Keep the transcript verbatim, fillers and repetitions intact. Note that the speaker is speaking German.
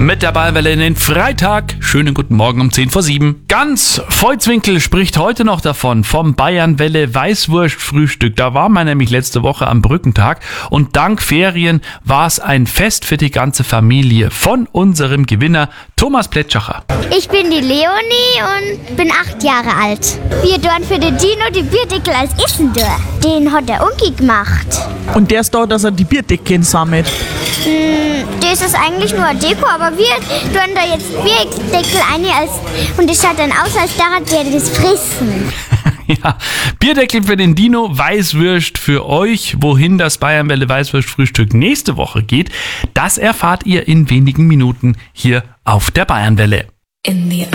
mit der Bayernwelle in den Freitag. Schönen guten Morgen um zehn vor sieben. Ganz Voitswinkel spricht heute noch davon, vom Bayernwelle Weißwurstfrühstück. Da war man nämlich letzte Woche am Brückentag und dank Ferien war es ein Fest für die ganze Familie von unserem Gewinner Thomas Plätschacher. Ich bin die Leonie und bin acht Jahre alt. Wir tun für den Dino die Bierdeckel als Essen durch. Den hat der Onkel gemacht. Und der ist da, dass er die Bierdeckel sammelt. Hm, das ist eigentlich nur ein Deko, aber wir tun da jetzt Bierdeckel ein als, und es schaut dann aus, als daran wir das fressen. Ja, Bierdeckel für den Dino, Weißwürst für euch. Wohin das Bayernwelle Weißwurstfrühstück nächste Woche geht, das erfahrt ihr in wenigen Minuten hier auf der Bayernwelle. In the